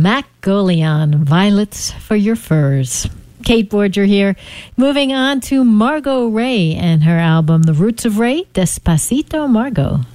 Mac Golion, Violets for Your Furs. Kate Borger here. Moving on to Margot Ray and her album The Roots of Ray, Despacito Margot.